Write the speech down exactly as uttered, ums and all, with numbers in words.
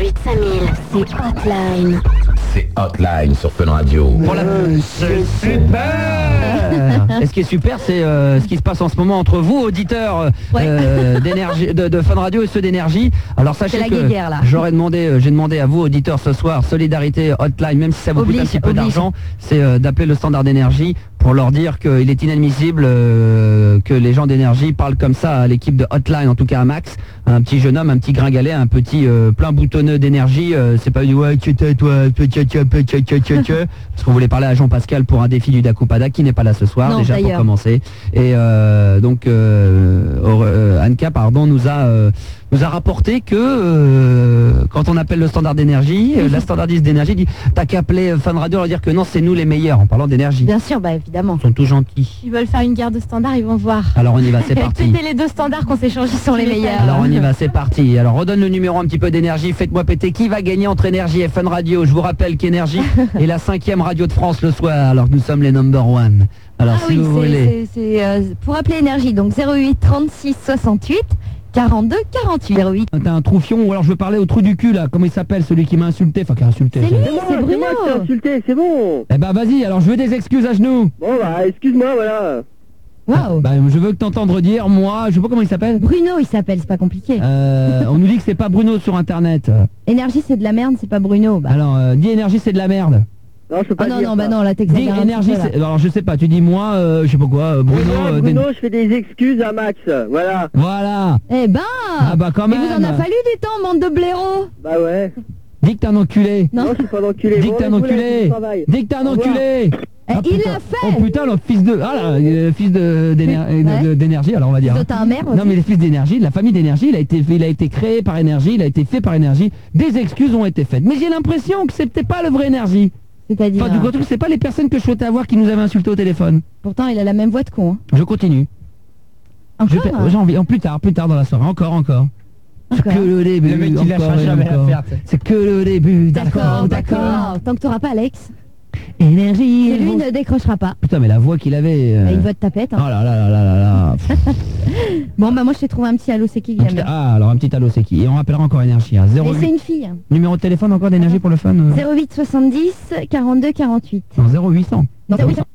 huit cinq mille, c'est Hotline. C'est Hotline sur Fun Radio. Pour la... C'est super. Et ce qui est super, c'est euh, ce qui se passe en ce moment entre vous, auditeurs Ouais. euh, d'énergie, de, de Fun Radio et ceux d'énergie. Alors sachez C'est la que guéguerre, là. j'aurais demandé, euh, j'ai demandé à vous, auditeurs, ce soir, solidarité Hotline, même si ça vous Oblige, coûte un petit peu oblige. d'argent, c'est euh, d'appeler le standard d'énergie pour leur dire qu'il est inadmissible euh, que les gens d'énergie parlent comme ça à l'équipe de Hotline, en tout cas à Max, un petit jeune homme, un petit gringalet, un petit euh, plein boutonneux d'énergie. Euh, c'est pas du ouais, tu t'es toi, tu t'es, tu t'es, tu t'es, tu t'es, parce qu'on voulait parler à Jean-Pascal pour un défi du Dakupada qui n'est pas là ce soir, Non, déjà pour d'ailleurs. commencer. Et euh, donc euh, Aure- euh, Anka, pardon, nous a euh, nous a rapporté que euh, quand on appelle le standard d'énergie, euh, la standardiste d'énergie dit t'as qu'à appeler Fun Radio leur dire que non, c'est nous les meilleurs en parlant d'énergie. Bien sûr, bah évidemment. Ils sont tous gentils. Ils veulent faire une guerre de standards, ils vont voir. Alors on y va, c'est parti. Péter les deux standards qu'on s'échange Sont les meilleurs. Alors on y va, c'est parti. Alors redonne le numéro un petit peu d'énergie, faites-moi péter. Qui va gagner entre Énergie et Fun Radio? Je vous rappelle qu'Énergie est la cinquième radio de France le soir, alors que nous sommes les number one. Alors Ah si oui, vous c'est- voulez. c'est c'est, euh, pour appeler énergie, donc zéro huit trente-six soixante-huit quarante-deux quarante-huit. zéro huit. T'as un troufion, ou alors je veux parler au trou du cul là, comment il s'appelle celui qui m'a insulté, enfin qui a insulté. C'est lui, C'est moi, c'est c'est Bruno. moi qui t'ai insulté, c'est bon. Eh ben vas-y, alors je veux des excuses à genoux. Bon bah excuse-moi, voilà. Waouh. Bah je veux que t'entendre dire, moi, je sais pas comment il s'appelle. Bruno, il s'appelle, c'est pas compliqué. Euh, on nous dit que c'est pas Bruno sur internet. Énergie, c'est de la merde, c'est pas Bruno. Bah. Alors euh, dis Énergie c'est de la merde. Non, je peux pas Ah non, dire non, ça. bah non, là Dis t'exagères un petit Énergie peu, là. c'est... Alors je sais pas, tu dis moi, euh, je sais pas quoi, euh, Bruno... Bruno, euh, Bruno, des- je fais des excuses à Max, voilà. Voilà. Eh ben Ah bah quand Mais même. vous en a fallu du temps, bande de blaireaux. Bah ouais. Dis que t'es un enculé. Non. Non, je suis pas d'enculé. Dis Bon, que t'es un je vous laisse, enculé. je travaille. Dis que t'es un Au revoir. enculé. Eh, Ah, il putain. l'a fait. Oh putain, le fils de... Ah là, euh, fils de, d'éner- Ouais. de- d'énergie, alors on va dire. Toi, t'as un maire Non aussi. mais les fils d'énergie, la famille d'énergie, il a été, il a été créé par énergie, il a été fait par énergie. Des excuses ont été faites. Mais j'ai l'impression que c'était pas le vrai énergie. C'est-à-dire. Enfin, du coup, c'est pas les personnes que je souhaitais avoir qui nous avaient insultés au téléphone. Pourtant, il a la même voix de con. Hein. Je continue. Je Encore. fais- J'ai envie, en plus tard, plus tard dans la soirée, encore, encore. C'est Encore. que le début. Le mec, il encore lâchera et jamais encore. l'affaire, tu sais. C'est que le début. D'accord, d'accord. Tant que t'auras pas Alex, Énergie. et lui bon- ne décrochera pas. Putain, mais la voix qu'il avait. euh, Bah, il vote ta pète. Oh Hein. là là là là là là. Pff, Bon, bah moi je t'ai trouvé un petit Allo c'est qui que un j'aime petit- bien. ah, alors un petit allo, c'est qui? Et on rappellera encore énergie. Hein. Mais c'est zéro huit. une fille. Numéro de téléphone encore d'énergie pour le fun euh zéro huit soixante-dix quarante-deux quarante-huit. Non, zéro huit cents. zéro huit